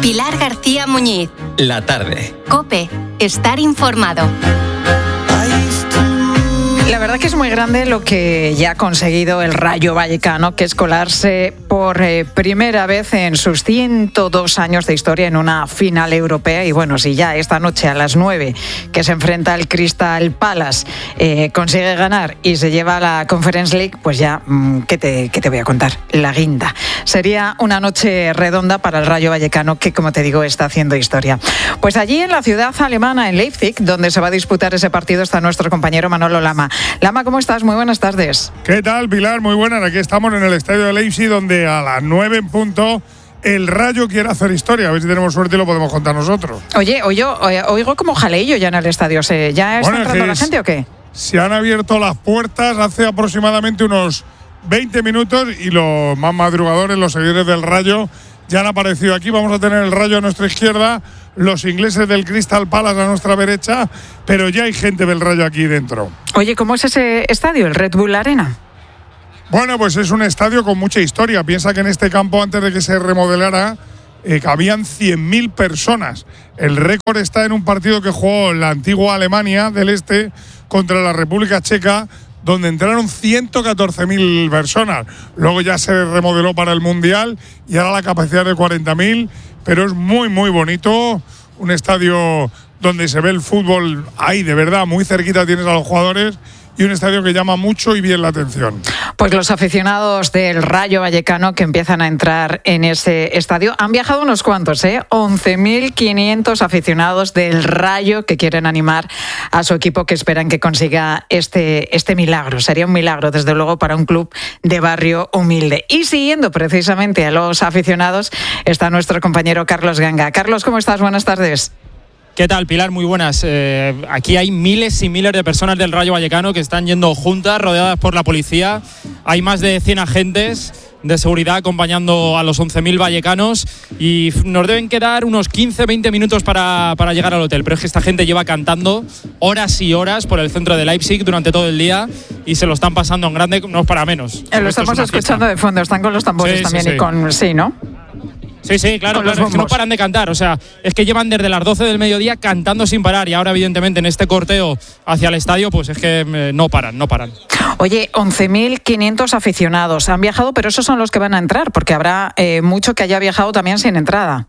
Pilar García Muñiz. La tarde. COPE. Estar informado. La verdad que es muy grande lo que ya ha conseguido el Rayo Vallecano, que es colarse por primera vez en sus 102 años de historia en una final europea. Y bueno, si ya esta noche a las 9, que se enfrenta al Crystal Palace, consigue ganar y se lleva a la Conference League, pues ya, ¿qué te voy a contar? La guinda. Sería una noche redonda para el Rayo Vallecano, que, como te digo, está haciendo historia. Pues allí en la ciudad alemana, en Leipzig, donde se va a disputar ese partido, está nuestro compañero Manolo Lama. Lama, ¿cómo estás? Muy buenas tardes. ¿Qué tal, Pilar? Muy buenas. Aquí estamos en el estadio de Leipzig, donde a las 9 en punto el Rayo quiere hacer historia. A ver si tenemos suerte y lo podemos contar nosotros. Oye, oigo como jaleillo ya en el estadio. ¿Ya está entrando la gente o qué? Se han abierto las puertas hace aproximadamente unos 20 minutos y los más madrugadores, los seguidores del Rayo, ya han aparecido aquí. Vamos a tener el Rayo a nuestra izquierda, los ingleses del Crystal Palace a nuestra derecha, pero ya hay gente del Rayo aquí dentro. Oye, ¿cómo es ese estadio, el Red Bull Arena? Bueno, pues es un estadio con mucha historia. Piensa que en este campo, antes de que se remodelara, cabían 100.000 personas. El récord está en un partido que jugó la antigua Alemania del Este contra la República Checa, donde entraron 114.000 personas. Luego ya se remodeló para el Mundial y ahora la capacidad de 40.000, pero es muy, muy bonito. Un estadio donde se ve el fútbol ahí, de verdad, muy cerquita tienes a los jugadores, y un estadio que llama mucho y bien la atención. Pues los aficionados del Rayo Vallecano que empiezan a entrar en ese estadio han viajado unos cuantos, 11.500 aficionados del Rayo que quieren animar a su equipo, que esperan que consiga este milagro. Sería un milagro, desde luego, para un club de barrio humilde. Y siguiendo precisamente a los aficionados está nuestro compañero Carlos Ganga. Carlos, ¿cómo estás? Buenas tardes. ¿Qué tal, Pilar? Muy buenas. Aquí hay miles y miles de personas del Rayo Vallecano que están yendo juntas, rodeadas por la policía. Hay más de 100 agentes de seguridad acompañando a los 11.000 vallecanos y nos deben quedar unos 15-20 minutos para llegar al hotel. Pero es que esta gente lleva cantando horas y horas por el centro de Leipzig durante todo el día y se lo están pasando en grande, no es para menos. Lo estamos escuchando de fondo, están con los tambores también. Y con... Sí, ¿no? Sí, claro, es que no paran de cantar, o sea, es que llevan desde las 12 del mediodía cantando sin parar y ahora evidentemente en este corteo hacia el estadio pues es que no paran. Oye, 11.500 aficionados han viajado, pero esos son los que van a entrar, porque habrá mucho que haya viajado también sin entrada.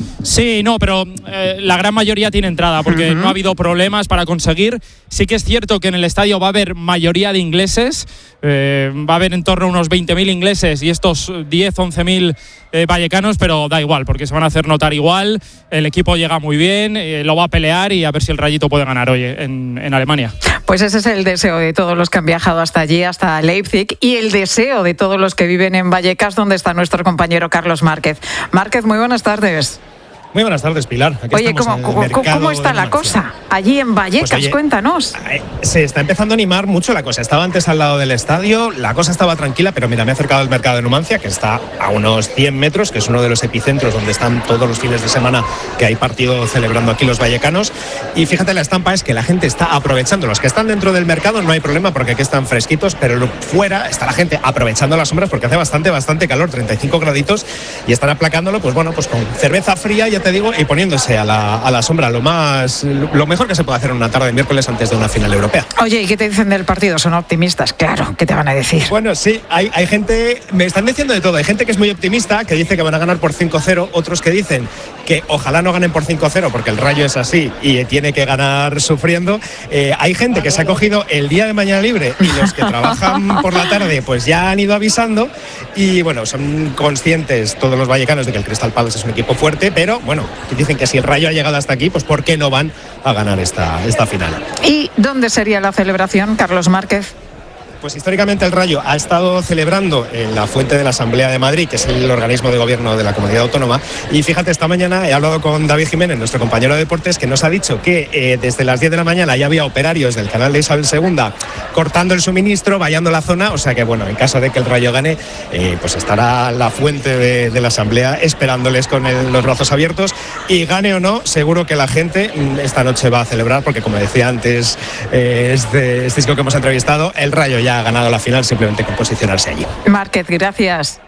Sí, no, pero la gran mayoría tiene entrada porque no ha habido problemas para conseguir. Sí que es cierto que en el estadio va a haber mayoría de ingleses, va a haber en torno a unos 20.000 ingleses y estos 11.000 vallecanos, pero da igual porque se van a hacer notar igual. El equipo llega muy bien, lo va a pelear y a ver si el Rayito puede ganar hoy en Alemania. Pues ese es el deseo de todos los que han viajado hasta allí, hasta Leipzig, y el deseo de todos los que viven en Vallecas, donde está nuestro compañero Carlos Márquez. Márquez, muy buenas tardes. Muy buenas tardes, Pilar. Aquí oye, ¿cómo está la cosa allí en Vallecas? Pues, oye, cuéntanos. Se está empezando a animar mucho la cosa. Estaba antes al lado del estadio, la cosa estaba tranquila, pero mira, me he acercado al mercado de Numancia, que está a unos 100 metros, que es uno de los epicentros donde están todos los fines de semana que hay partido celebrando aquí los vallecanos. Y fíjate, la estampa es que la gente está aprovechando. Los que están dentro del mercado no hay problema porque aquí están fresquitos, pero fuera está la gente aprovechando las sombras porque hace bastante calor, 35 graditos, y están aplacándolo, pues bueno, pues con cerveza fría, ya te digo, y poniéndose a la sombra lo mejor que se puede hacer en una tarde de miércoles antes de una final europea. Oye, ¿y qué te dicen del partido? Son optimistas, claro, ¿qué te van a decir? Bueno, sí, hay gente, me están diciendo de todo. Hay gente que es muy optimista, que dice que van a ganar por 5-0, otros que dicen que ojalá no ganen por 5-0 porque el Rayo es así y tiene que ganar sufriendo. Hay gente que se ha cogido el día de mañana libre y los que trabajan por la tarde pues ya han ido avisando y bueno, son conscientes todos los vallecanos de que el Crystal Palace es un equipo fuerte, pero bueno, dicen que si el Rayo ha llegado hasta aquí, pues ¿por qué no van a ganar esta final? ¿Y dónde sería la celebración, Carlos Márquez? Pues históricamente el Rayo ha estado celebrando en la fuente de la Asamblea de Madrid, que es el organismo de gobierno de la comunidad autónoma, y fíjate, esta mañana he hablado con David Jiménez, nuestro compañero de deportes, que nos ha dicho que desde las 10 de la mañana ya había operarios del canal de Isabel II cortando el suministro, vallando la zona, o sea que bueno, en caso de que el Rayo gane, pues estará la fuente de la Asamblea esperándoles con los brazos abiertos, y gane o no, seguro que la gente esta noche va a celebrar, porque como decía antes este chico que hemos entrevistado, el Rayo ya ha ganado la final simplemente con posicionarse allí. Márquez, gracias.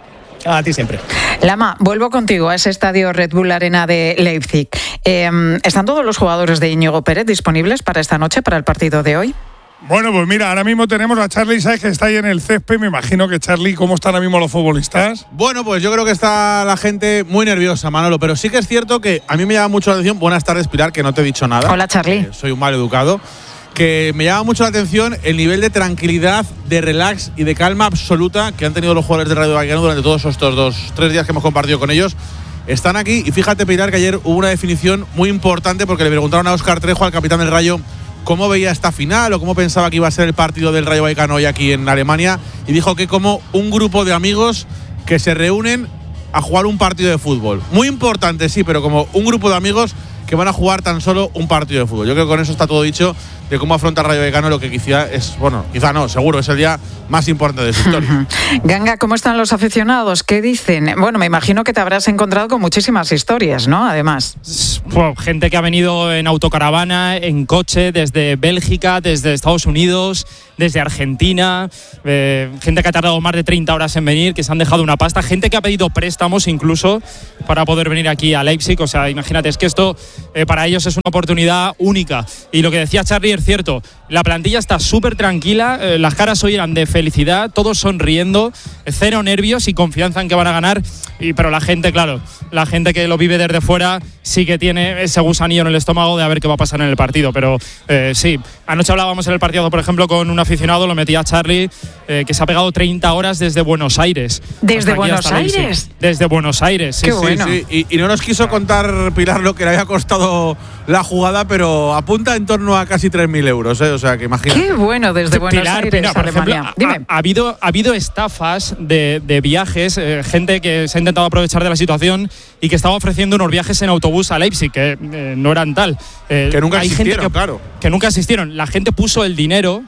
A ti siempre. Lama, vuelvo contigo a ese estadio Red Bull Arena de Leipzig. ¿Están todos los jugadores de Íñigo Pérez disponibles para esta noche, para el partido de hoy? Bueno, pues mira, ahora mismo tenemos a Charly, ¿sabes que está ahí en el césped? Me imagino que Charly, ¿cómo están ahora mismo los futbolistas? Bueno, pues yo creo que está la gente muy nerviosa, Manolo, pero sí que es cierto que a mí me llama mucho la atención. Buenas tardes, Pilar, que no te he dicho nada. Hola, Charly. Soy un mal educado. Que me llama mucho la atención el nivel de tranquilidad, de relax y de calma absoluta que han tenido los jugadores del Rayo Vallecano durante todos estos 3 días que hemos compartido con ellos. Están aquí y fíjate, Pilar, que ayer hubo una definición muy importante porque le preguntaron a Óscar Trejo, al capitán del Rayo, cómo veía esta final o cómo pensaba que iba a ser el partido del Rayo Vallecano hoy aquí en Alemania, y dijo que como un grupo de amigos que se reúnen a jugar un partido de fútbol. Muy importante, sí, pero como un grupo de amigos que van a jugar tan solo un partido de fútbol. Yo creo que con eso está todo dicho de cómo afronta el Rayo Vallecano lo que quizá es, bueno, quizá no, seguro, es el día más importante de su historia. Ganga, ¿cómo están los aficionados? ¿Qué dicen? Bueno, me imagino que te habrás encontrado con muchísimas historias, ¿no? Además. Pues, gente que ha venido en autocaravana, en coche, desde Bélgica, desde Estados Unidos, desde Argentina, gente que ha tardado más de 30 horas en venir, que se han dejado una pasta, gente que ha pedido préstamos incluso para poder venir aquí a Leipzig. O sea, imagínate, es que esto para ellos es una oportunidad única. Y lo que decía Charly es cierto, la plantilla está súper tranquila, las caras hoy eran de felicidad, todos sonriendo, cero nervios y confianza en que van a ganar. Pero la gente, claro, la gente que lo vive desde fuera sí que tiene ese gusanillo en el estómago de a ver qué va a pasar en el partido. Pero sí, anoche hablábamos en el partido, por ejemplo, con un aficionado, lo metía a Charly, que se ha pegado 30 horas desde Buenos Aires. ¿Desde Buenos Aires? Desde Buenos Aires, sí. Qué bueno. Sí. Y no nos quiso contar, Pilar, lo que le había costado la jugada, pero apunta en torno a casi 3.000 euros, ¿eh? O sea, que imagínate. Qué bueno, desde Buenos Aires, Pilar, por Alemania. ejemplo, Dime. ha habido estafas de viajes, gente que se ha intentado aprovechar de la situación y que estaba ofreciendo unos viajes en autobús a Leipzig, que no eran tal. Que nunca hay existieron, gente claro. Que nunca existieron. La gente puso el dinero,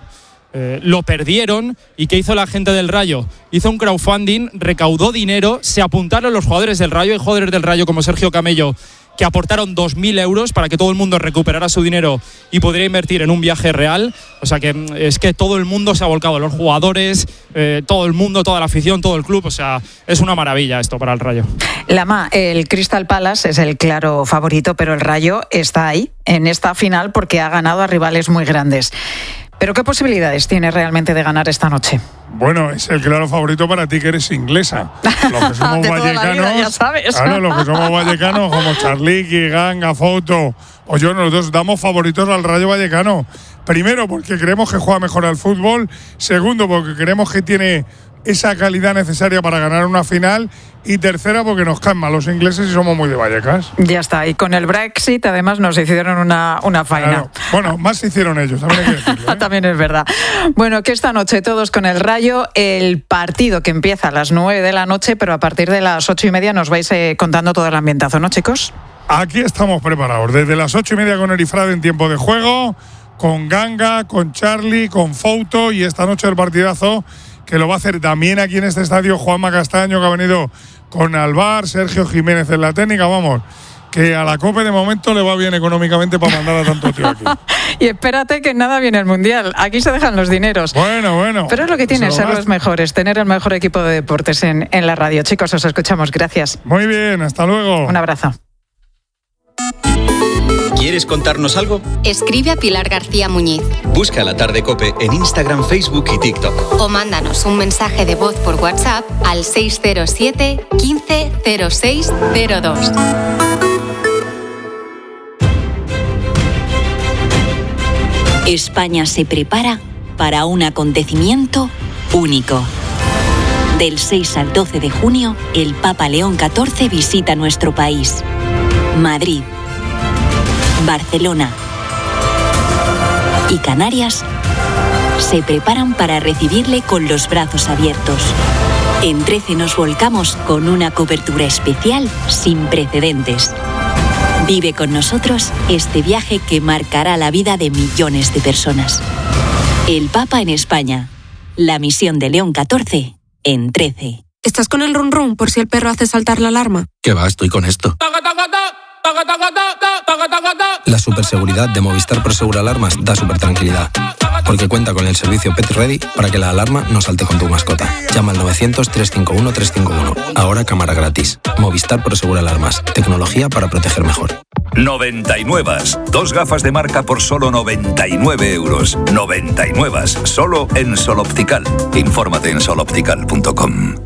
lo perdieron, y ¿qué hizo la gente del Rayo? Hizo un crowdfunding, recaudó dinero, se apuntaron los jugadores del Rayo, hay jugadores del Rayo como Sergio Camello que aportaron 2.000 euros para que todo el mundo recuperara su dinero y pudiera invertir en un viaje real. O sea que es que todo el mundo se ha volcado, los jugadores, todo el mundo, toda la afición, todo el club. O sea, es una maravilla esto para el Rayo. Lama, el Crystal Palace es el claro favorito, pero el Rayo está ahí en esta final porque ha ganado a rivales muy grandes. ¿Pero qué posibilidades tiene realmente de ganar esta noche? Bueno, es el claro favorito para ti, que eres inglesa. Los que somos de toda la vida, ya sabes. Claro, los que somos vallecanos, como Charly, Ganga, Foto o yo, nosotros damos favoritos al Rayo Vallecano. Primero, porque creemos que juega mejor al fútbol. Segundo, porque creemos que tiene esa calidad necesaria para ganar una final. Y tercera, porque nos caen mal los ingleses y somos muy de Vallecas. Ya está, y con el Brexit además nos hicieron una faena. Claro. Bueno, más se hicieron ellos, también hay que decirlo, ¿eh? También es verdad. Bueno, que esta noche todos con el Rayo, el partido que empieza a las 9 de la noche, pero a partir de las 8:30 nos vais contando todo el ambientazo, ¿no, chicos? Aquí estamos preparados, desde las 8:30 con Erifrade en tiempo de juego, con Ganga, con Charly, con Foto, y esta noche el partidazo que lo va a hacer también aquí en este estadio Juanma Castaño, que ha venido con Alvar, Sergio Jiménez en la técnica. Vamos, que a la COPE de momento le va bien económicamente para mandar a tanto tío aquí. Y espérate que nada viene el Mundial, aquí se dejan los dineros. Bueno. Pero es lo que tiene ser los mejores, tener el mejor equipo de deportes en la radio. Chicos, os escuchamos, gracias. Muy bien, hasta luego. Un abrazo. ¿Quieres contarnos algo? Escribe a Pilar García Muñiz. Busca La Tarde COPE en Instagram, Facebook y TikTok. O mándanos un mensaje de voz por WhatsApp al 607 15 06 02. España se prepara para un acontecimiento único. Del 6 al 12 de junio, el Papa León XIV visita nuestro país. Madrid, Barcelona y Canarias se preparan para recibirle con los brazos abiertos. En 13 nos volcamos con una cobertura especial sin precedentes. Vive con nosotros este viaje que marcará la vida de millones de personas. El Papa en España. La misión de León XIV en 13. ¿Estás con el run run por si el perro hace saltar la alarma? ¿Qué va? Estoy con esto. La superseguridad de Movistar Prosegur Alarmas da súper tranquilidad. porque cuenta con el servicio Pet Ready para que la alarma no salte con tu mascota. Llama al 900-351-351. Ahora cámara gratis. Movistar Prosegur Alarmas. Tecnología para proteger mejor. 99. 2 gafas de marca por solo 99 euros. 99. Solo en Sol Optical. Infórmate en soloptical.com.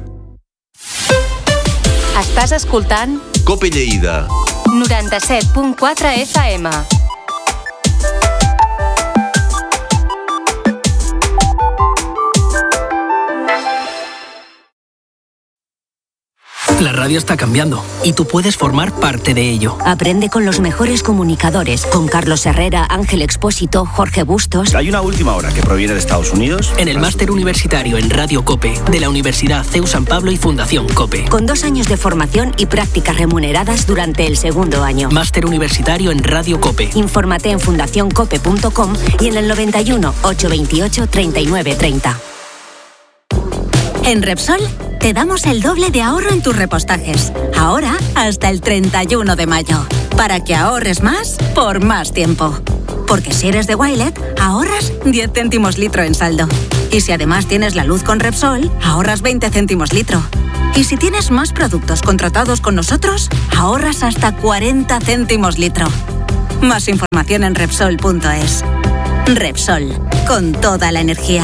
Estàs escoltant Cope Lleida 97.4 FM. La radio está cambiando y tú puedes formar parte de ello. Aprende con los mejores comunicadores, con Carlos Herrera, Ángel Expósito, Jorge Bustos. Hay una última hora que proviene de Estados Unidos. En el máster universitario en Radio COPE de la Universidad CEU San Pablo y Fundación COPE. Con 2 años de formación y prácticas remuneradas durante el segundo año. Máster universitario en Radio COPE. Infórmate en fundacioncope.com y en el 91 828 3930. En Repsol te damos el doble de ahorro en tus repostajes. Ahora hasta el 31 de mayo. Para que ahorres más por más tiempo. Porque si eres de Wilet, ahorras 10 céntimos litro en saldo. Y si además tienes la luz con Repsol, ahorras 20 céntimos litro. Y si tienes más productos contratados con nosotros, ahorras hasta 40 céntimos litro. Más información en Repsol.es. Repsol, con toda la energía.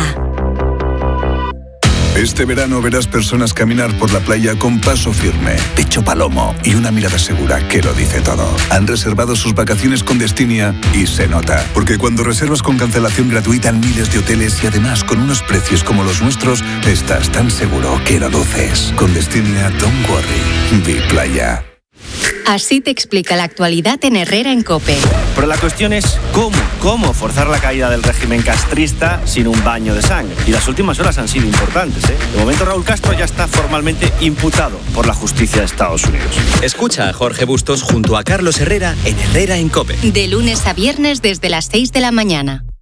Este verano verás personas caminar por la playa con paso firme, pecho palomo y una mirada segura que lo dice todo. Han reservado sus vacaciones con Destinia y se nota, porque cuando reservas con cancelación gratuita en miles de hoteles y además con unos precios como los nuestros, estás tan seguro que lo luces. Con Destinia, don't worry, be playa. Así te explica la actualidad en Herrera en COPE. Pero la cuestión es cómo forzar la caída del régimen castrista sin un baño de sangre. Y las últimas horas han sido importantes, ¿eh? De momento Raúl Castro ya está formalmente imputado por la justicia de Estados Unidos. Escucha a Jorge Bustos junto a Carlos Herrera en Herrera en COPE. De lunes a viernes desde las 6 de la mañana.